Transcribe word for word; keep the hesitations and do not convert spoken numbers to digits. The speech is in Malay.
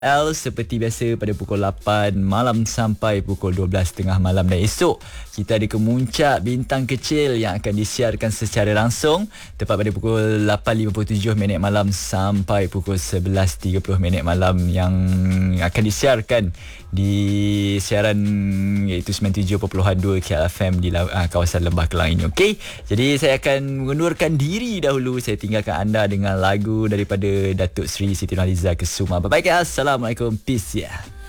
L seperti biasa pada pukul lapan malam sampai pukul dua belas tengah malam, dan esok kita ada Kemuncak Bintang Kecil yang akan disiarkan secara langsung tepat pada pukul lapan lima puluh tujuh minit malam sampai pukul sebelas tiga puluh minit malam, yang akan disiarkan di siaran iaitu sembilan puluh tujuh perpuluhan dua K L F M di uh, kawasan Lembah Kelang ini. Okey, jadi saya akan mengundurkan diri dahulu. Saya tinggalkan anda dengan lagu daripada Datuk Seri Siti Nurhaliza Kesuma. Bye bye guys. Assalamualaikum. Peace ya. Yeah.